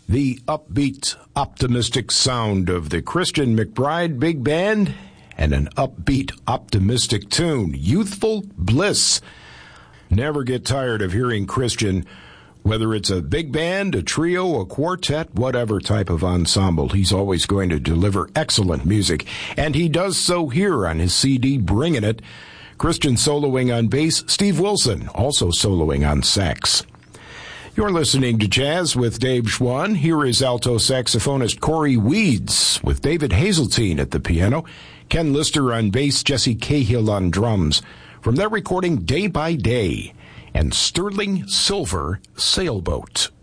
The upbeat, optimistic sound of the Christian McBride Big Band and an upbeat, optimistic tune, Youthful Bliss. Never get tired of hearing Christian, whether it's a big band, a trio, a quartet, whatever type of ensemble. He's always going to deliver excellent music, and he does so here on his CD, Bringin' It. Christian soloing on bass, Steve Wilson also soloing on sax. You're listening to Jazz with Dave Schwann. Here is alto saxophonist Corey Weeds with David Hazeltine at the piano, Ken Lister on bass, Jesse Cahill on drums. From their recording Day by Day and Sterling Silver Sailboat.